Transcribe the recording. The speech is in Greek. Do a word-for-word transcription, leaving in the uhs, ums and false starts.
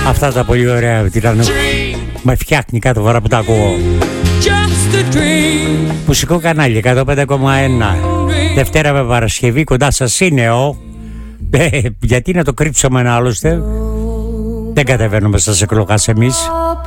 Αυτά τα πολύ ωραία τυραννο... με φτιάχνει κάθε φορά που τα ακούω. Μουσικό κανάλι εκατόν πέντε κόμμα ένα. Δευτέρα με Παρασκευή κοντά σας είναι ο... Ε, γιατί να το κρύψουμε ένα άλλωστε. Δεν κατεβαίνουμε στις εκλογές εμείς.